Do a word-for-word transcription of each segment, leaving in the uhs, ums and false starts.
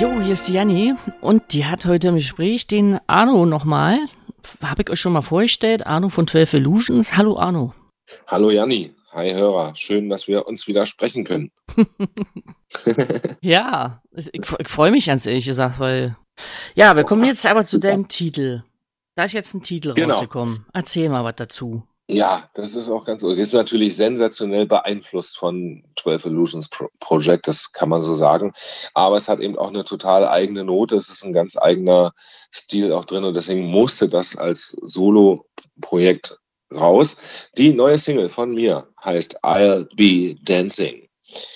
Jo, hier ist die Janni und die hat heute im Gespräch den Arno nochmal. Habe ich euch schon mal vorgestellt, Arno von zwölf Illusions. Hallo Arno. Hallo Janni, hi Hörer, schön, dass wir uns wieder sprechen können. Ja, ich, ich freue mich ganz ehrlich gesagt, weil... Ja, wir kommen jetzt aber zu deinem Titel. Da ist jetzt ein Titel Genau. rausgekommen. Erzähl mal was dazu. Ja, das ist auch ganz, ist natürlich sensationell beeinflusst von zwölf Illusions Pro- Project, das kann man so sagen. Aber es hat eben auch eine total eigene Note, es ist ein ganz eigener Stil auch drin und deswegen musste das als Solo-Projekt raus. Die neue Single von mir heißt I'll Be Dancing.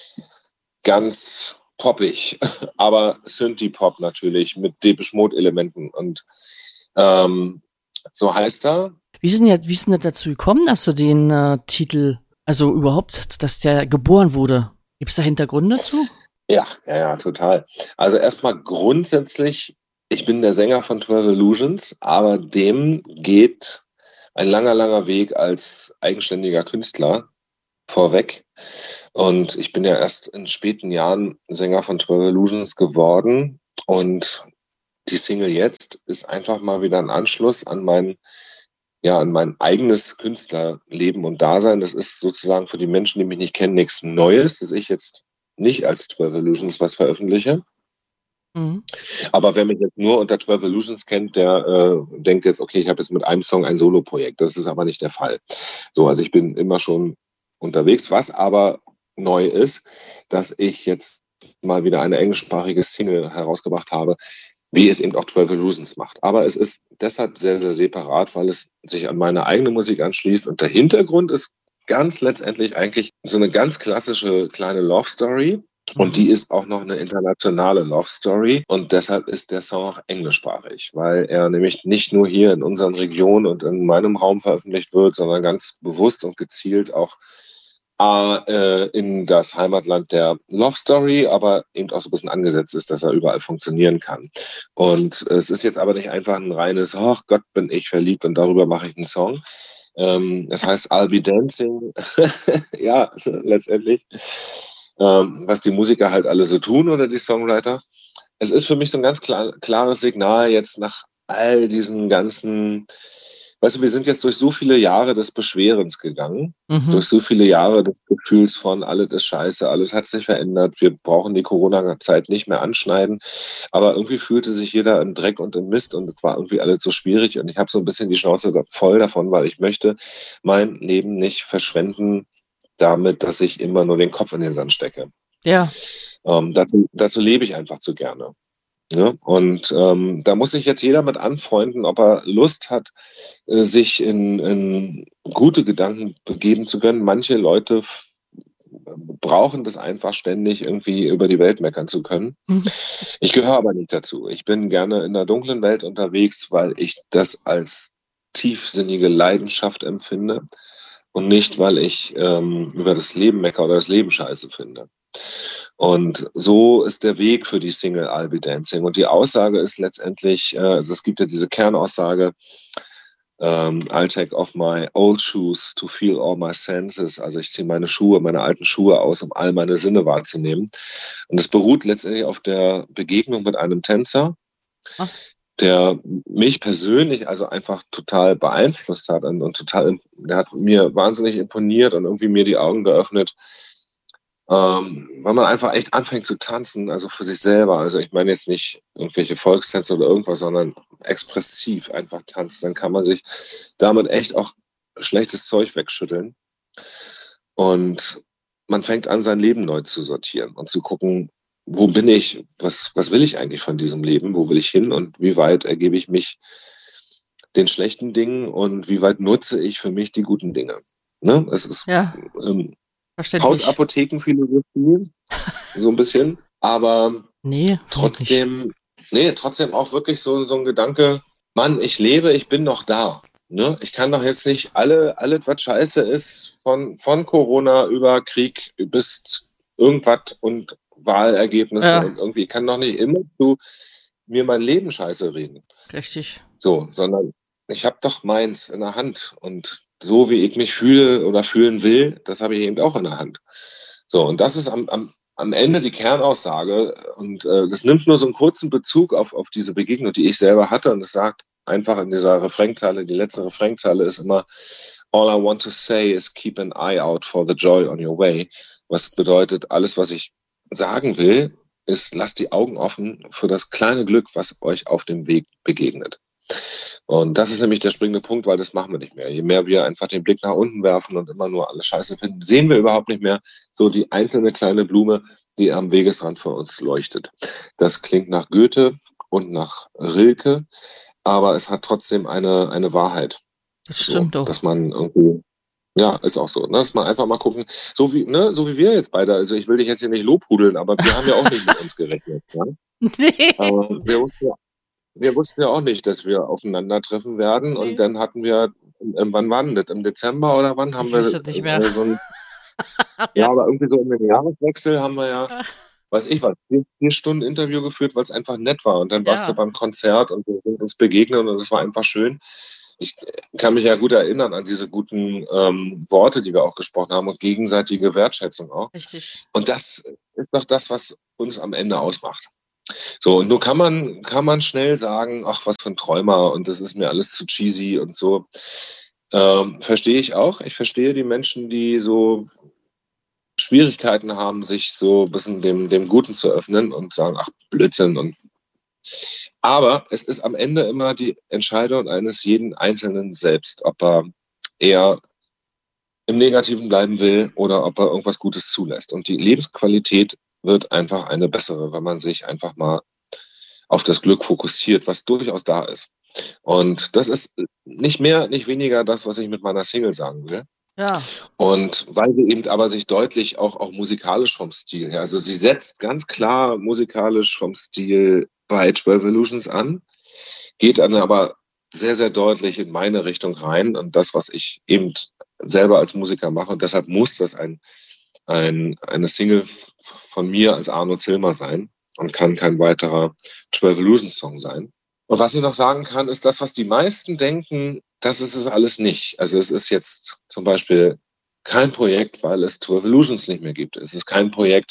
Ganz poppig, aber Synthie-Pop natürlich mit Depeche Mode-Elementen und ähm, so heißt er. Wie ist denn, ja, wie ist denn das dazu gekommen, dass du den äh, Titel, also überhaupt, dass der geboren wurde? Gibt es da Hintergründe dazu? Ja, ja, ja, total. Also erstmal grundsätzlich, ich bin der Sänger von zwölf Illusions, aber dem geht ein langer, langer Weg als eigenständiger Künstler vorweg. Und ich bin ja erst in späten Jahren Sänger von zwölf Illusions geworden. Und die Single jetzt ist einfach mal wieder ein Anschluss an mein, ja, an mein eigenes Künstlerleben und Dasein. Das ist sozusagen für die Menschen, die mich nicht kennen, nichts Neues, dass ich jetzt nicht als zwölf Illusions was veröffentliche. Mhm. Aber wer mich jetzt nur unter zwölf Illusions kennt, der äh, denkt jetzt, okay, ich habe jetzt mit einem Song ein Solo-Projekt. Das ist aber nicht der Fall. So, also ich bin immer schon unterwegs. Was aber neu ist, dass ich jetzt mal wieder eine englischsprachige Single herausgebracht habe, wie es eben auch zwölf Illusions macht. Aber es ist deshalb sehr, sehr separat, weil es sich an meine eigene Musik anschließt. Und der Hintergrund ist ganz letztendlich eigentlich so eine ganz klassische kleine Love Story. Und die ist auch noch eine internationale Love Story. Und deshalb ist der Song auch englischsprachig, weil er nämlich nicht nur hier in unseren Regionen und in meinem Raum veröffentlicht wird, sondern ganz bewusst und gezielt auch äh, in das Heimatland der Love Story, aber eben auch so ein bisschen angesetzt ist, dass er überall funktionieren kann. Und es ist jetzt aber nicht einfach ein reines, ach Gott, bin ich verliebt und darüber mache ich einen Song. Ähm, das heißt I'll Be Dancing. Ja, letztendlich. Ähm, was die Musiker halt alle so tun oder die Songwriter. Es ist für mich so ein ganz klar, klares Signal jetzt nach all diesen ganzen, weißt du, wir sind jetzt durch so viele Jahre des Beschwerens gegangen, Mhm. durch so viele Jahre des Gefühls von, alles ist scheiße, alles hat sich verändert, wir brauchen die Corona-Zeit nicht mehr anschneiden, aber irgendwie fühlte sich jeder im Dreck und im Mist und es war irgendwie alles so schwierig und ich habe so ein bisschen die Schnauze voll davon, weil ich möchte mein Leben nicht verschwenden damit, dass ich immer nur den Kopf in den Sand stecke. Ja. Ähm, dazu, dazu lebe ich einfach zu gerne. Ja? Und ähm, da muss sich jetzt jeder mit anfreunden, ob er Lust hat, äh, sich in, in gute Gedanken begeben zu können. Manche Leute f- brauchen das einfach ständig irgendwie über die Welt meckern zu können. Mhm. Ich gehöre aber nicht dazu. Ich bin gerne in der dunklen Welt unterwegs, weil ich das als tiefsinnige Leidenschaft empfinde und nicht, weil ich ähm, über das Leben meckere oder das Leben scheiße finde. Und so ist der Weg für die Single I'll Be Dancing. Und die Aussage ist letztendlich, äh, also es gibt ja diese Kernaussage, ähm, I'll take off my old shoes to feel all my senses. Also ich ziehe meine Schuhe, meine alten Schuhe aus, um all meine Sinne wahrzunehmen. Und es beruht letztendlich auf der Begegnung mit einem Tänzer, Ah. der mich persönlich also einfach total beeinflusst hat und, und total, der hat mir wahnsinnig imponiert und irgendwie mir die Augen geöffnet, ähm, weil man einfach echt anfängt zu tanzen, also für sich selber. Also ich meine jetzt nicht irgendwelche Volkstänze oder irgendwas, sondern expressiv einfach tanzt. Dann kann man sich damit echt auch schlechtes Zeug wegschütteln. Und man fängt an, sein Leben neu zu sortieren und zu gucken, wo bin ich, was, was will ich eigentlich von diesem Leben, wo will ich hin und wie weit ergebe ich mich den schlechten Dingen und wie weit nutze ich für mich die guten Dinge. Ne? Es ist Ja, ähm, verständlich. Hausapothekenphilosophie, so ein bisschen, aber Nee, finde ich nicht. trotzdem, nee, trotzdem auch wirklich so, so ein Gedanke, Mann, ich lebe, ich bin noch da. Ne? Ich kann doch jetzt nicht alle, alles, was scheiße ist, von, von Corona über Krieg bis irgendwas und Wahlergebnisse Ja, und irgendwie, ich kann doch nicht immer zu mir mein Leben scheiße reden. richtig. So, sondern ich habe doch meins in der Hand und so wie ich mich fühle oder fühlen will, das habe ich eben auch in der Hand. So, und das ist am, am am Ende die Kernaussage, und äh, das nimmt nur so einen kurzen Bezug auf, auf diese Begegnung, die ich selber hatte, und es sagt einfach in dieser Refrainzeile, die letzte Refrainzeile ist immer: All I want to say is keep an eye out for the joy on your way. Was bedeutet, alles, was ich sagen will, ist, lasst die Augen offen für das kleine Glück, was euch auf dem Weg begegnet. Und das ist nämlich der springende Punkt, weil das machen wir nicht mehr. Je mehr wir einfach den Blick nach unten werfen und immer nur alles Scheiße finden, sehen wir überhaupt nicht mehr so die einzelne kleine Blume, die am Wegesrand vor uns leuchtet. Das klingt nach Goethe und nach Rilke, aber es hat trotzdem eine, eine Wahrheit. Das stimmt so, doch. Dass man irgendwie, ja, ist auch so, ne? Dass man einfach mal gucken, so wie, ne, so wie wir jetzt beide, also ich will dich jetzt hier nicht lobhudeln, aber wir haben ja auch nicht mit uns gerechnet. Ja? Nee. Aber wir wussten ja, wir wussten ja auch nicht, dass wir aufeinandertreffen werden, Nee. und dann hatten wir, ähm, wann war denn das, im Dezember oder wann haben Ich wir weiß das nicht mehr. äh, so ein, Ja. ja, aber irgendwie so um den Jahreswechsel haben wir ja, weiß ich was, vier, vier Stunden Interview geführt, weil es einfach nett war, und dann Ja. warst du beim Konzert und wir sind uns begegnet und es war einfach schön. Ich kann mich ja gut erinnern an diese guten ähm, Worte, die wir auch gesprochen haben, und gegenseitige Wertschätzung auch. Richtig. Und das ist doch das, was uns am Ende ausmacht. So, und nur kann man, kann man schnell sagen, ach, was für ein Träumer, und das ist mir alles zu cheesy und so. Ähm, verstehe ich auch. Ich verstehe die Menschen, die so Schwierigkeiten haben, sich so ein bisschen dem, dem Guten zu öffnen und sagen, ach, Blödsinn. Und aber es ist am Ende immer die Entscheidung eines jeden Einzelnen selbst, ob er eher im Negativen bleiben will oder ob er irgendwas Gutes zulässt. Und die Lebensqualität wird einfach eine bessere, wenn man sich einfach mal auf das Glück fokussiert, was durchaus da ist. Und das ist nicht mehr, nicht weniger das, was ich mit meiner Single sagen will. Ja. Und weil sie eben aber sich deutlich auch, auch musikalisch vom Stil her, also sie setzt ganz klar musikalisch vom Stil bei zwölf Illusions an, geht dann aber sehr, sehr deutlich in meine Richtung rein und das, was ich eben selber als Musiker mache. Und deshalb muss das ein, ein, eine Single von mir als Arno Zillmer sein und kann kein weiterer zwölf Illusions Song sein. Und was ich noch sagen kann, ist das, was die meisten denken, das ist es alles nicht. Also es ist jetzt zum Beispiel kein Projekt, weil es zwölf Illusions nicht mehr gibt. Es ist kein Projekt,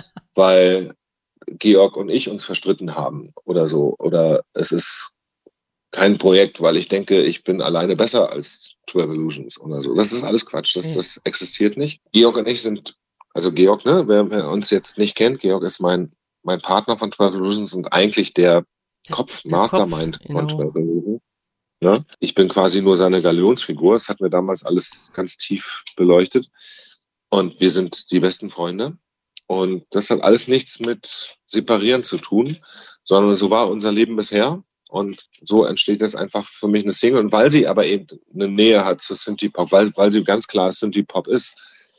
weil Georg und ich uns verstritten haben oder so. Oder es ist kein Projekt, weil ich denke, ich bin alleine besser als zwölf Illusions oder so. Das ist alles Quatsch. Das, das existiert nicht. Georg und ich sind, also Georg, ne, wer, wer uns jetzt nicht kennt, Georg ist mein, mein Partner von zwölf Illusions und eigentlich der Kopf, der Mastermind Kopf, von zwölf Illusions. Ja? Ich bin quasi nur seine Galionsfigur. Das hat mir damals alles ganz tief beleuchtet. Und wir sind die besten Freunde. Und das hat alles nichts mit Separieren zu tun, sondern so war unser Leben bisher. Und so entsteht jetzt einfach für mich eine Single. Und weil sie aber eben eine Nähe hat zu Synthie-Pop, weil, weil sie ganz klar Synthie-Pop ist,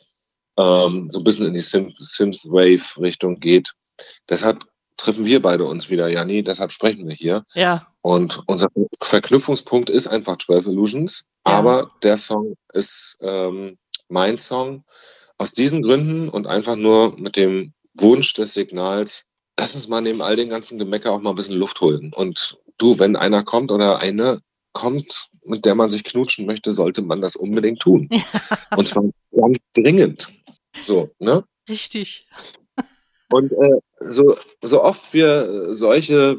ähm, so ein bisschen in die Synth-Wave-Richtung geht. Deshalb treffen wir beide uns wieder, Janni. Deshalb sprechen wir hier. Ja. Und unser Verknüpfungspunkt ist einfach zwölf Illusions. Ja. Aber der Song ist ähm, mein Song. Aus diesen Gründen und einfach nur mit dem Wunsch des Signals, lass uns mal neben all den ganzen Gemecker auch mal ein bisschen Luft holen. Und du, wenn einer kommt oder eine kommt, mit der man sich knutschen möchte, sollte man das unbedingt tun. Ja. Und zwar ganz dringend. So, ne? Richtig. Und äh, so, so oft wir solche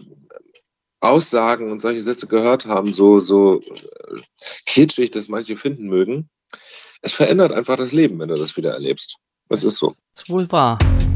Aussagen und solche Sätze gehört haben, so, so kitschig das manche finden mögen, es verändert einfach das Leben, wenn du das wieder erlebst. Das ist so. Das ist wohl wahr.